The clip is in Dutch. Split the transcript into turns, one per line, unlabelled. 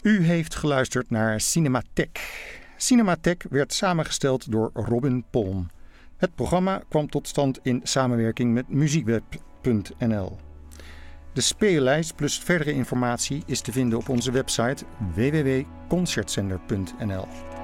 U heeft geluisterd naar Cinematheek. Cinematheek werd samengesteld door Robin Polm. Het programma kwam tot stand in samenwerking met muziekweb.nl. De speellijst plus verdere informatie is te vinden op onze website www.concertzender.nl.